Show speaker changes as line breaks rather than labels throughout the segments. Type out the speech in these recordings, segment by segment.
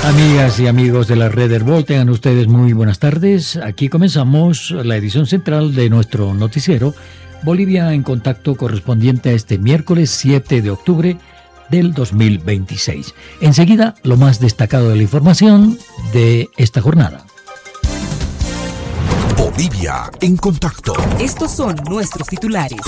Amigas y amigos de la Red Herbol, tengan ustedes muy buenas tardes. Aquí comenzamos la edición central de nuestro noticiero Bolivia en Contacto, correspondiente a este miércoles 7 de octubre del 2026. Enseguida, lo más destacado de la información de esta jornada.
Bolivia en Contacto.
Estos son nuestros titulares.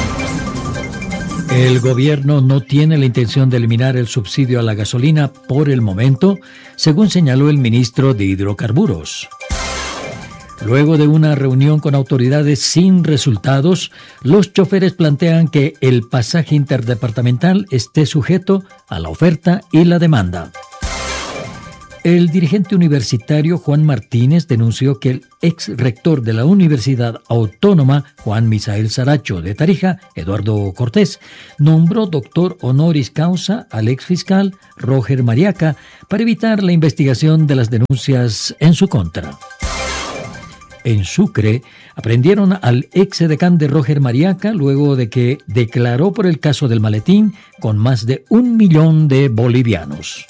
El gobierno no tiene la intención de eliminar el subsidio a la gasolina por el momento, según señaló el ministro de Hidrocarburos. Luego de una reunión con autoridades sin resultados, los choferes plantean que el pasaje interdepartamental esté sujeto a la oferta y la demanda. El dirigente universitario Juan Martínez denunció que el ex rector de la Universidad Autónoma, Juan Misael Saracho de Tarija, Eduardo Cortés, nombró doctor honoris causa al ex fiscal Roger Mariaca para evitar la investigación de las denuncias en su contra. En Sucre, aprendieron al ex edecán de Roger Mariaca luego de que declaró por el caso del maletín con más de 1 millón de bolivianos.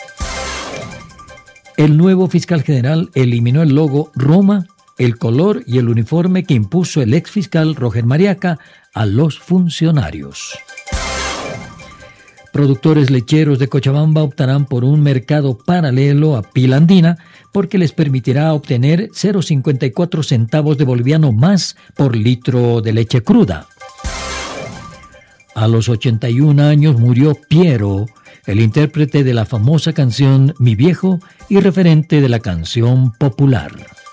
El nuevo fiscal general eliminó el logo Roma, el color y el uniforme que impuso el ex fiscal Roger Mariaca a los funcionarios. Productores lecheros de Cochabamba optarán por un mercado paralelo a Pila Andina porque les permitirá obtener 0,54 centavos de boliviano más por litro de leche cruda. A los 81 años murió Piero, el intérprete de la famosa canción Mi Viejo y referente de la canción popular.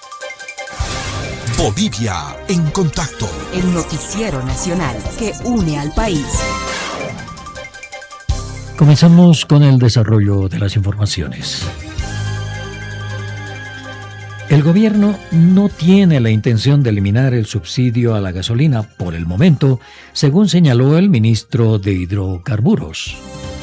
Bolivia en Contacto.
El noticiero nacional que une al país.
Comenzamos con el desarrollo de las informaciones. El gobierno no tiene la intención de eliminar el subsidio a la gasolina por el momento, según señaló el ministro de Hidrocarburos.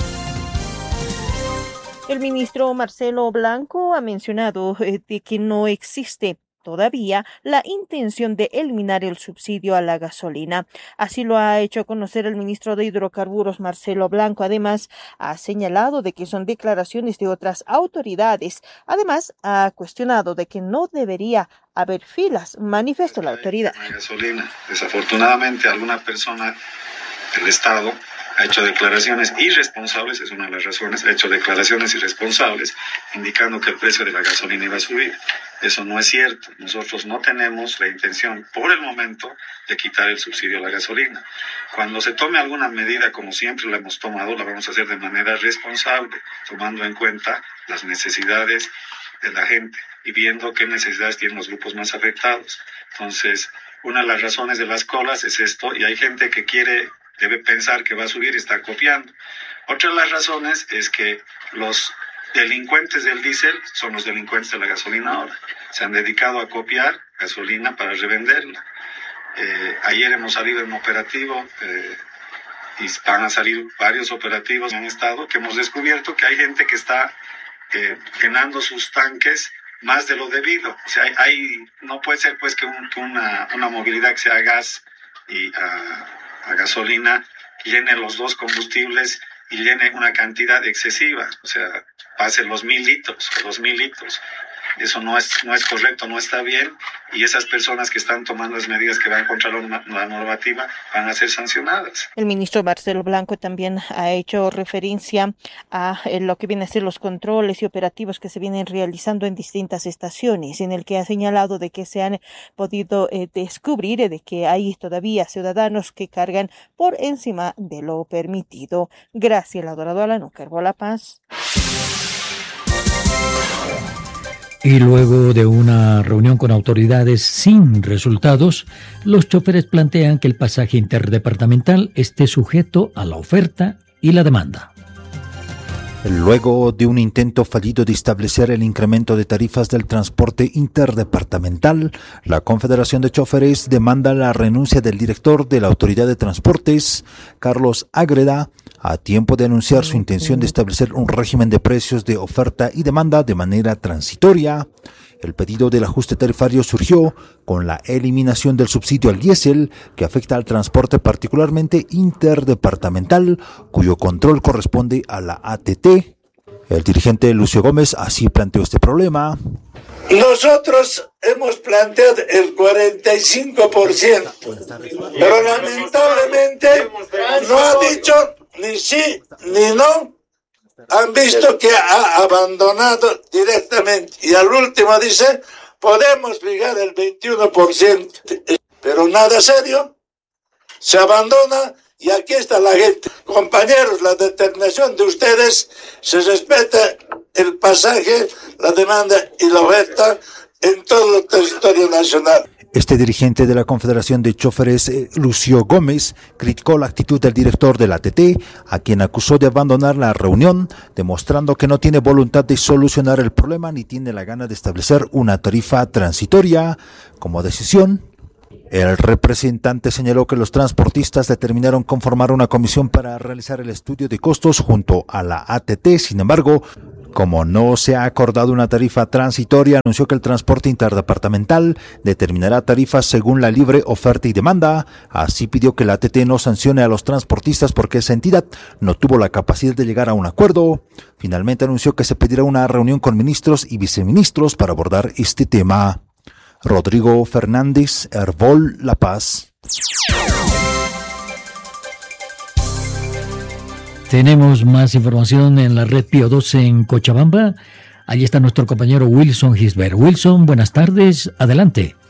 El ministro Marcelo Blanco ha mencionado de que no existe todavía la intención de eliminar el subsidio a la gasolina. Así lo ha hecho conocer el ministro de Hidrocarburos, Marcelo Blanco. Además, ha señalado de que son declaraciones de otras autoridades. Además, ha cuestionado de que no debería haber filas, manifestó la autoridad.
La gasolina, desafortunadamente, alguna persona del Estado ha hecho declaraciones irresponsables, es una de las razones, ha hecho declaraciones irresponsables indicando que el precio de la gasolina iba a subir. Eso no es cierto. Nosotros no tenemos la intención, por el momento, de quitar el subsidio a la gasolina. Cuando se tome alguna medida, como siempre la hemos tomado, la vamos a hacer de manera responsable, tomando en cuenta las necesidades de la gente y viendo qué necesidades tienen los grupos más afectados. Entonces, una de las razones de las colas es esto, y hay gente que debe pensar que va a subir y está copiando. Otra de las razones es que los delincuentes del diésel son los delincuentes de la gasolina ahora. Se han dedicado a copiar gasolina para revenderla. Ayer hemos salido en un operativo y van a salir varios operativos en estado que hemos descubierto que hay gente que está llenando sus tanques más de lo debido. O sea, no puede ser pues que una movilidad que sea a gas y a gasolina llene los dos combustibles y llene una cantidad excesiva, o sea, pase los 1.000 litros o 2.000 litros. Eso no es correcto, no está bien, y esas personas que están tomando las medidas que van contra la normativa van a ser sancionadas.
El ministro Marcelo Blanco también ha hecho referencia a lo que vienen a ser los controles y operativos que se vienen realizando en distintas estaciones, en el que ha señalado de que se han podido descubrir de que hay todavía ciudadanos que cargan por encima de lo permitido. Graciela Dorado Alanucar, La Paz.
Y luego de una reunión con autoridades sin resultados, los choferes plantean que el pasaje interdepartamental esté sujeto a la oferta y la demanda.
Luego de un intento fallido de establecer el incremento de tarifas del transporte interdepartamental, la Confederación de Choferes demanda la renuncia del director de la Autoridad de Transportes, Carlos Ágreda, a tiempo de anunciar su intención de establecer un régimen de precios de oferta y demanda de manera transitoria. El pedido del ajuste tarifario surgió con la eliminación del subsidio al diésel, que afecta al transporte particularmente interdepartamental, cuyo control corresponde a la ATT. El dirigente Lucio Gómez así planteó este problema.
Nosotros hemos planteado el 45%, pero lamentablemente no ha dicho ni sí ni no. Han visto que ha abandonado directamente y al último dice, podemos ligar el 21%, pero nada serio, se abandona. Y aquí está la gente. Compañeros, la determinación de ustedes, se respeta el pasaje, la demanda y la oferta en todo el territorio nacional.
Este dirigente de la Confederación de Choferes, Lucio Gómez, criticó la actitud del director de la ATT, a quien acusó de abandonar la reunión, demostrando que no tiene voluntad de solucionar el problema ni tiene la gana de establecer una tarifa transitoria como decisión. El representante señaló que los transportistas determinaron conformar una comisión para realizar el estudio de costos junto a la ATT. Sin embargo, como no se ha acordado una tarifa transitoria, anunció que el transporte interdepartamental determinará tarifas según la libre oferta y demanda. Así pidió que la ATT no sancione a los transportistas porque esa entidad no tuvo la capacidad de llegar a un acuerdo. Finalmente anunció que se pedirá una reunión con ministros y viceministros para abordar este tema. Rodrigo Fernández, Herbol, La Paz.
Tenemos más información en la red Pío 12 en Cochabamba. Allí está nuestro compañero Wilson Gisbert. Wilson, buenas tardes, adelante.